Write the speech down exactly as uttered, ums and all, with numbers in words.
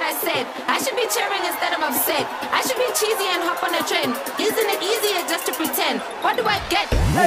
I said. I should be cheering instead of upset. I should be cheesy and hop on the trend. Isn't it easier just to pretend? What do I get?